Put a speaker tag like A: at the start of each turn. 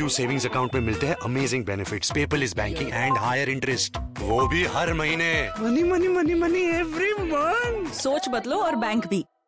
A: PNU savings account में मिलते हैं amazing benefits, paperless banking and higher interest, वो भी हर महीने।
B: Money money money money every month.
C: सोच बदलो और बैंक भी।